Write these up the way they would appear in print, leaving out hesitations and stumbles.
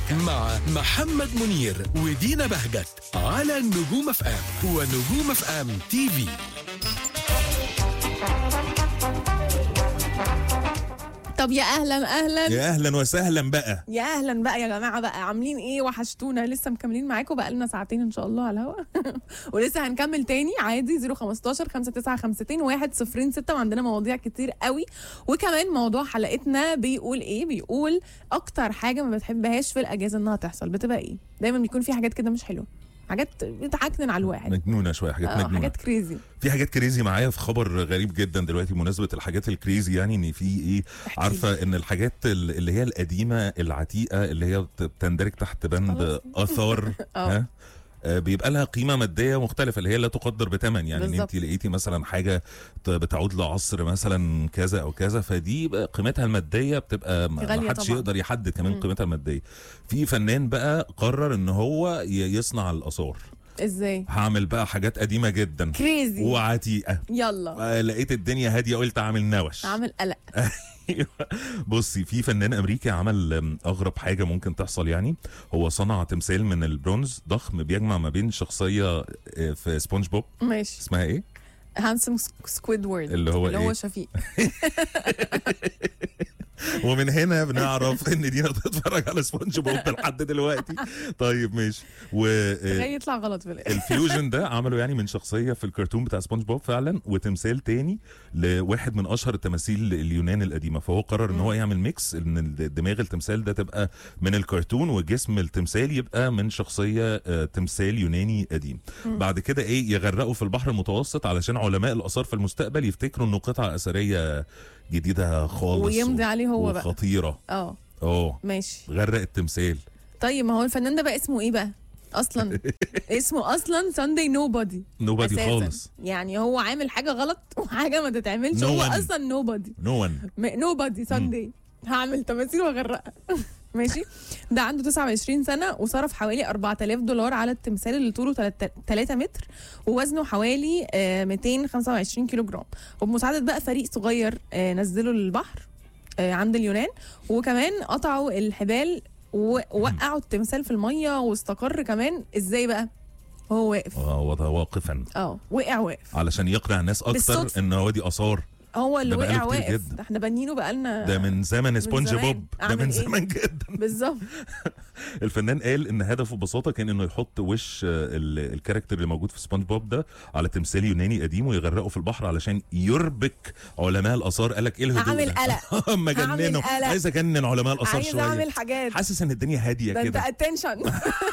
مع محمد منير ودينا بهجت على نجوم اف ام ونجوم اف ام تي في. طب يا اهلا يا اهلا وسهلا بقى. يا اهلا بقى يا جماعه بقى، عاملين ايه؟ وحشتونا. لسه مكملين معاكم بقى لنا ساعتين ان شاء الله على الهوا ولسه هنكمل تاني عادي. 015 5952 106 وعندنا مواضيع كتير قوي. وكمان موضوع حلقتنا بيقول ايه؟ بيقول اكتر حاجه ما بتحبهاش في الاجازه انها تحصل بتبقى ايه؟ دايما بيكون في حاجات كده مش حلوه، حاجات بتعكنن على الواحد، مجنونه شويه، حاجات مجنونه، حاجات كريزي. في حاجات كريزي معايا في خبر غريب جدا دلوقتي بمناسبه الحاجات الكريزي، يعني ان في ايه، عارفه ان الحاجات اللي هي القديمه العتيقه اللي هي بتندرج تحت بند اثار ها، بيبقى لها قيمه ماديه مختلفه اللي هي لا تقدر بثمن. يعني ان انت لقيتي مثلا حاجه بتعود لعصر مثلا كذا او كذا، فدي قيمتها الماديه بتبقى ما حدش يقدر يحدد كمان قيمتها الماديه. في فنان بقى قرر ان هو يصنع الاثار. ازاي؟ هعمل بقى حاجات قديمه جدا كريزي وعتيقه. يلا لقيت الدنيا هاديه قلت اعمل نوش، اعمل قلق. بصي، في فنان امريكي عمل اغرب حاجه ممكن تحصل. يعني هو صنع تمثال من البرونز ضخم بيجمع ما بين شخصيه في سبونج بوب. ماشي. اسمها ايه؟ هانسم سكويدورد اللي هو شفيق. ومن هنا بنعرف ان دينا بتتفرج على سبونج بوب لحد دلوقتي. طيب ماشي. يطلع غلط في الاخر. الفيوجن ده عمله يعني من شخصيه في الكرتون بتاع سبونج بوب فعلا، وتمثال تاني لواحد من اشهر التماثيل اليونان القديمه. فهو قرر ان هو يعمل ميكس، ان دماغ التمثال ده تبقى من الكرتون وجسم التمثال يبقى من شخصيه تمثال يوناني قديم. بعد كده ايه، يغرقوا في البحر المتوسط علشان علماء الاثار في المستقبل يفتكروا انه قطعه اثريه جديده خالص ويمضي عليه هو بقى خطيره. ماشي. غرق التمثال. طيب ما هو الفنان ده بقى اسمه ايه بقى اصلا؟ اسمه اصلا ساندي نوبادي خالص. يعني هو عامل حاجه غلط وحاجه ما تتعملش. هو اصلا نوبادي نوبادي ساندي. هعمل تماثيل واغرقها. ماشي. ده عنده 29 سنه وصرف حوالي $4000 على التمثال اللي طوله 3 متر ووزنه حوالي 225 كيلو جرام. وبمساعده بقى فريق صغير نزله للبحر عند اليونان، وكمان قطعوا الحبال ووقعوا التمثال في الميه واستقر كمان. ازاي بقى؟ هو واقف. واقفا. وقع واقف علشان يقنع الناس اكتر ان هو دي اثار. هو اللي وقع واقف. ده احنا بنينه بقالنا، ده من زمن سبونج بوب، ده من زمان جدا. بالظبط. الفنان قال ان هدفه ببساطه كان انه يحط وش الكاركتر اللي موجود في سبونج بوب ده على تمثال يوناني قديم ويغرقه في البحر علشان يربك علماء الاثار. قالك ايه الهدوء ده؟ اعمل قلق. اما جننه، عايز اجنن علماء الاثار شويه، عايز اعمل حاجات، حاسس ان الدنيا هاديه كده. ده انت اتنشن.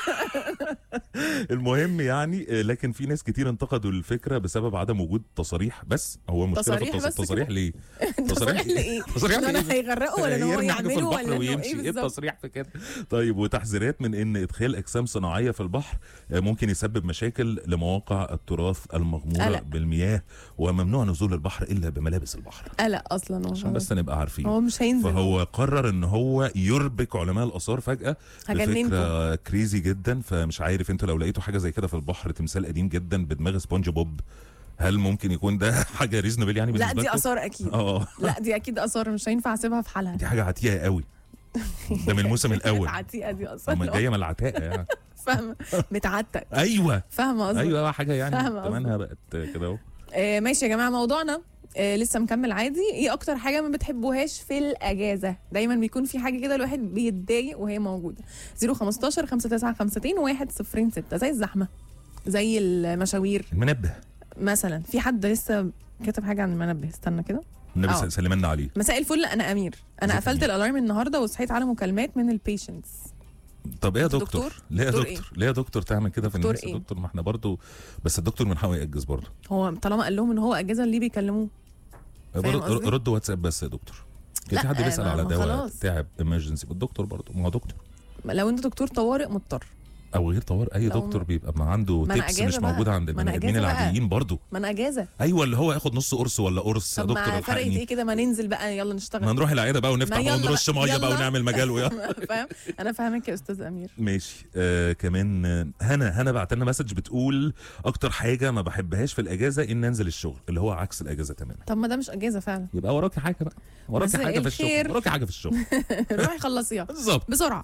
المهم يعني، لكن في ناس كتير انتقدوا الفكره بسبب عدم وجود تصاريح. بس هو المشكله في التصاريح ليه؟ تصريح لايه؟ تصريح ان انا هيغرقوا ولا ان هو يعملوا ولا انه ايه بالظبط؟ ايه التصريح في كده؟ طيب، وتحذيرات من ان ادخال اجسام صناعيه في البحر ممكن يسبب مشاكل لمواقع التراث المغموره بالمياه، وممنوع نزول البحر الا بملابس البحر. قلق اصلا عشان بس نبقى عارفين هو مش هينزل. فهو قرر ان هو يربك علماء الاثار فجاه بفكره كريزي جدا. فمش عارف انتوا لو لقيتوا حاجه زي كده في البحر، تمثال قديم جدا بدماغ سبونج بوب، هل ممكن يكون ده حاجه ريزنبل يعني بالنسبه لكم؟ لا دي اثار اكيد. لا دي اكيد اثار، مش هينفع اسيبها في حالها. دي حاجه عتيقه قوي. ده من الموسم الاول. عتيقه دي اصلا جايه من العتاقه يعني. فاهمه، متعتق. ايوه فاهمه قصدك. ايوه حاجه يعني كمانها بقت كده اهو. ماشي يا جماعه، موضوعنا لسه مكمل عادي. ايه اكتر حاجه ما بتحبوهاش في الاجازه؟ دايما بيكون في حاجه كده الواحد بيتضايق وهي موجوده. 015 5952 106 زي الزحمه، زي المشاوير، المنبه مثلا. في حد لسه كاتب حاجه عن المنبه، استنى كده. النبي سلمنا عليه. مساء الفل، انا امير. انا قفلت الالارم النهارده وصحيت على مكالمات من البيشنتس. طب ايه يا دكتور؟ ليه يا دكتور؟ ليه يا دكتور تعمل كده في الناس؟ يا دكتور، ما احنا برضو، بس الدكتور من حقه يأجز برضو. هو طالما قال لهم ان هو اجازه ليه بيكلموه؟ ردوا واتساب بس يا دكتور. كان في حد بيسأل على دواء تعب امرجنسي، الدكتور برضو، ما هو دكتور. لو انت دكتور طوارئ مضطر، او غير طوارئ، اي دكتور بيبقى ما عنده تيبس مش موجوده عند البني ادمين العاديين برضو. ما انا اجازه. ايوه، اللي هو ياخد نص قرص ولا قرص يا دكتور الحقني. فرقت ايه كده؟ ما ننزل بقى، يلا نشتغل، ما نروح العياده بقى ونفتح بقى ونرش ميه بقى ونعمل مجال فاهم؟ انا فاهمك يا استاذ امير. ماشي. كمان هنا بعت لنا مسج بتقول اكتر حاجه ما بحبهاش في الاجازه ان انزل الشغل، اللي هو عكس الاجازه تماما. طب ما ده مش اجازه فعلا. يبقى وراكي حاجه بقى، وراكي حاجه في الشغل، وراكي حاجه في الشغل. روحي خلصيها بالظبط بسرعه.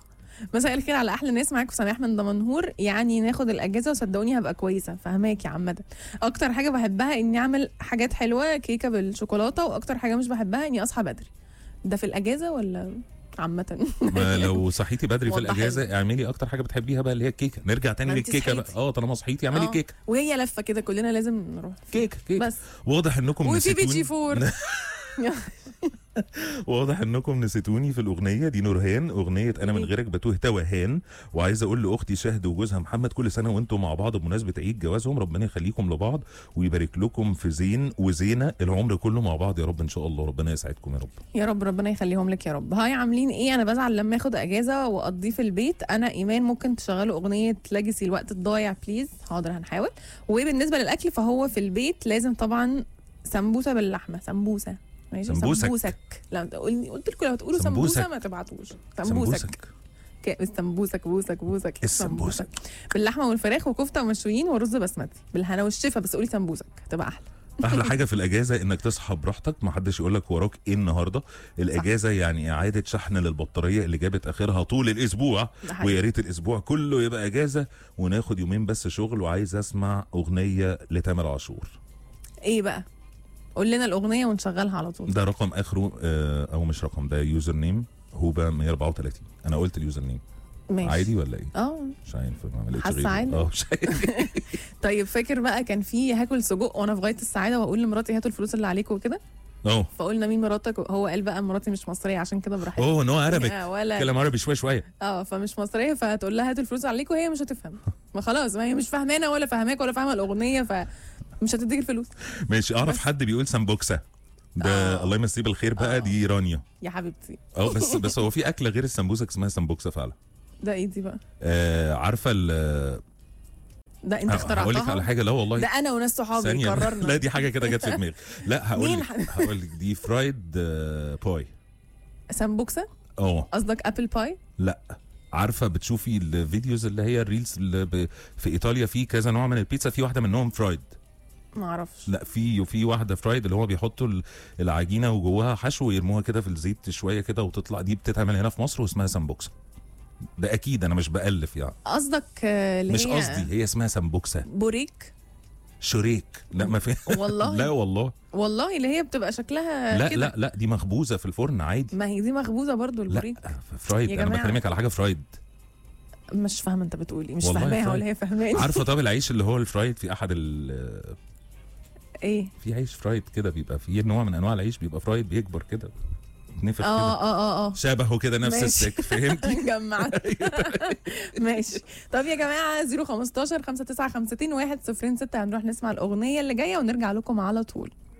مساء الخير على احلى ناس، معاكم سماح من دمنهور. يعني ناخد الاجازه وصدقوني هبقى كويسه. فهماك يا عمدا. اكتر حاجه بحبها اني اعمل حاجات حلوه، كيكه بالشوكولاته، واكتر حاجه مش بحبها اني اصحى بدري. ده في الاجازه ولا عامه؟ ما لو صحيتي بدري في الاجازه اعملي اكتر حاجه بتحبيها بقى اللي هي الكيكه. نرجع تاني للكيكه بقى. طالما صحيتي اعملي كيكه، وهي لفه كده كلنا لازم نروح كيكه بس. واضح انكم نسيتوني. وفي بي جي 4 واضح انكم نسيتوني في الاغنيه دي. نورهان، اغنيه انا من غيرك بتوه توهان. وعايز اقول لاختي شهد وجوزها محمد كل سنه وانتم مع بعض بمناسبه عيد جوازهم، ربنا يخليكم لبعض ويبارك لكم في زين وزينه العمر كله مع بعض يا رب ان شاء الله. ربنا يسعدكم يا رب. يا رب ربنا يخليهم لك يا رب. هاي عاملين ايه؟ انا بزعل لما اخد اجازه واقضيه في البيت. انا ايمان، ممكن تشغلوا اغنيه ليجاسي الوقت الضايع بليز؟ حاضر هنحاول. وبالنسبه للاكل فهو في البيت لازم طبعا سمبوسه باللحمه. سمبوسه ماشي. سمبوسك. لا قلت لكم لو تقولوا سمبوسه ما تبعتوش. سمبوسك. السمبوسك بوسك السمبوسك باللحمه والفراخ وكفته ومشويين ورز بسمتي بالهنا والشفا. بس قولي سمبوسك تبقى احلى. احلى حاجه في الاجازه انك تصحى براحتك، ما حدش يقول لك وراك ايه النهارده. الاجازه يعني اعاده شحن للبطاريه اللي جابت اخرها طول الاسبوع. ويا ريت الاسبوع كله يبقى اجازه وناخد يومين بس شغل. وعايز اسمع اغنيه لتامر عاشور. ايه بقى؟ قول لنا الاغنيه ونشغلها على طول. ده رقم اخره او مش رقم، ده يوزر نيم هوبا 134. انا قلت اليوزر نيم ماشي. عادي ولا ايه؟ مش عارف، ما عملتش حاسه عادي. مش عارف. طيب فاكر بقى كان في هاكل سجق وانا في غايه السعاده واقول لمراتي هاتوا الفلوس اللي عليكم وكده. فقلنا مين مراتك؟ هو قال بقى مراتي مش مصريه عشان كده براحتك. نو عربي، كلام عربي شويه. فمش مصريه، فهتقول لها هاتوا الفلوس عليكم وهي مش هتفهم. ما خلاص، ما هي مش فاهمانا ولا فاهماك ولا فاهمه الاغنيه، فمش هتديك الفلوس. ماشي. اعرف حد بيقول سمبوكسه ده. الله يمسيه بالخير بقى. دي رانيا يا حبيبتي. بس هو في اكله غير السمبوسك اسمها سمبوكسه فعلا. ده ايه دي بقى؟ عارفه ده انت اخترعتها؟ هقول لك على حاجه. لا والله، ده انا وناس صحابي قررنا. لا دي حاجه كده جت في دماغي. لا هقول لك دي فرايد باي. سمبوكسه؟ قصدك ابل باي؟ لا، عارفه بتشوفي الفيديوز اللي هي الريلز اللي في ايطاليا في كذا نوع من البيتزا، في واحده منهم فرايد. ما اعرفش. لا، في واحده فرايد اللي هو بيحطوا العجينه وجواها حشو ويرموها كده في الزيت شويه كده وتطلع. دي بتتعمل هنا في مصر واسمها سمبوكسه. ده اكيد انا مش بألف يعني. قصدك مش قصدي، هي اسمها سمبوكسه. بوريك؟ شريك؟ لا ما في. والله لا والله اللي هي بتبقى شكلها كده. لا دي مخبوزه في الفرن عادي. ما هي دي مخبوزه برضو البوريك. لا فرايد. انا بكلمك على حاجه فرايد. مش فاهمه انت بتقولي. مش فاهماها ولا هي فاهماني. عارفه طب العيش اللي هو الفرايد في احد ايه؟ في عيش فرايد كده بيبقى فيه نوع من انواع العيش بيبقى فرايد بيكبر كده نفخ كده. شبهه كده نفس السك. فهمتي؟ جمعت. ماشي. طب يا جماعه 015 5952 106 هنروح نسمع الاغنيه اللي جايه ونرجع لكم على طول.